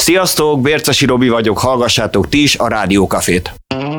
Sziasztok, Bércesi Robi vagyok, hallgassátok ti is a Rádiókafét.